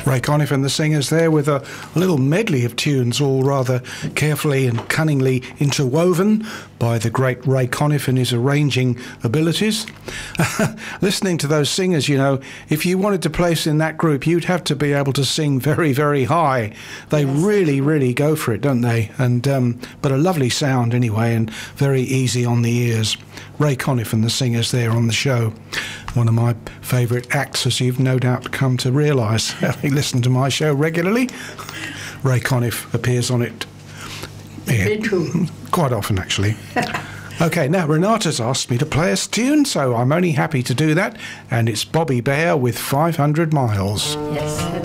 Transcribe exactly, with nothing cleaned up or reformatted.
Ray Conniff and the Singers there with a little medley of tunes, all rather carefully and cunningly interwoven by the great Ray Conniff and his arranging abilities. Listening to those singers, you know, if you wanted to place in that group, you'd have to be able to sing very, very high. They yes. really, really go for it, don't they? And um, but a lovely sound anyway, and very easy on the ears. Ray Conniff and the Singers there on the show. One of my favourite acts, as you've no doubt come to realise, having listened to my show regularly. Ray Conniff appears on it. Yeah, true. Quite often, actually. OK, now Renata's asked me to play us a tune, so I'm only happy to do that. And it's Bobby Bare with five hundred miles. Yes.